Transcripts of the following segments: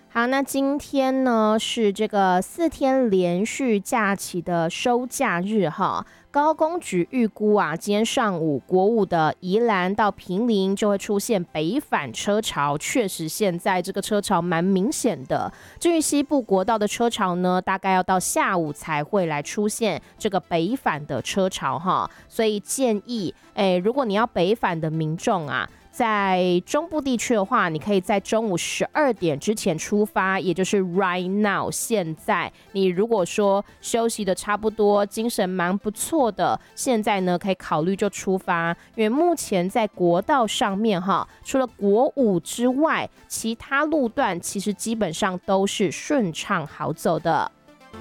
好，那今天呢是这个4天连续假期的收假日哈。高工局预估啊，今天上午国五的宜兰到坪林就会出现北返车潮，确实现在这个车潮蛮明显的。至于西部国道的车潮呢，大概要到下午才会来出现这个北返的车潮哈。所以建议，如果你要北返的民众啊，在中部地区的话，你可以在中午12点之前出发，也就是 right now 现在。你如果说休息的差不多，精神蛮不错的，现在呢可以考虑就出发，因为目前在国道上面哈，除了国五之外，其他路段其实基本上都是顺畅好走的。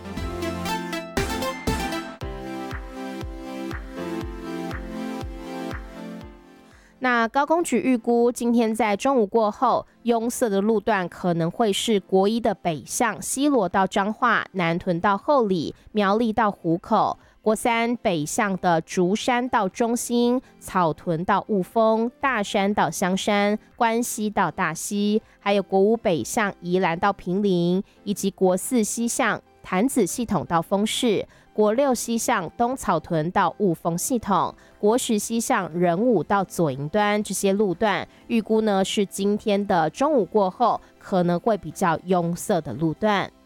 那高工局预估，今天在中午过后，拥塞的路段可能会是国一的北向西螺到彰化、南屯到后里、苗栗到湖口；国三北向的竹山到中兴、草屯到雾峰、大山到香山、关西到大溪，还有国五北向宜兰到坪林，以及国四西向潭子系统到丰市。国6西向东草屯到雾峰系统，国10西向仁武到左营端，这些路段预估呢是今天的中午过后可能会比较拥塞的路段。